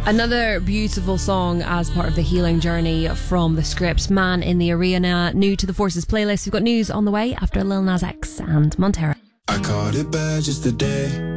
Another beautiful song as part of the healing journey from The Script, Man in the Arena, new to the Forces playlist. We've got news on the way after Lil Nas X and Montero. I caught it bad just today.